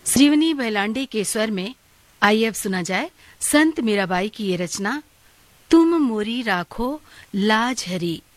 श्रीवनी बैलांडे के स्वर में आइए अब सुना जाए संत मीराबाई की ये रचना, तुम मोरी राखो लाज हरी।